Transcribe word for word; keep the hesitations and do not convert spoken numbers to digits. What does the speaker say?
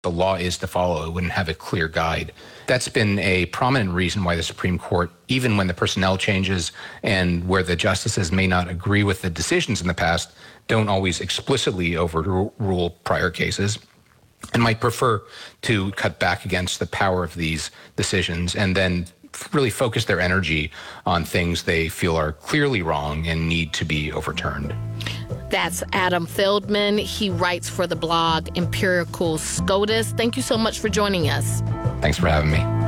the law is to follow. It wouldn't have a clear guide. That's been a prominent reason why the Supreme Court, even when the personnel changes and where the justices may not agree with the decisions in the past, don't always explicitly overrule prior cases and might prefer to cut back against the power of these decisions and then really focus their energy on things they feel are clearly wrong and need to be overturned. That's Adam Feldman. He writes for the blog Empirical SCOTUS. Thank you so much for joining us. Thanks for having me.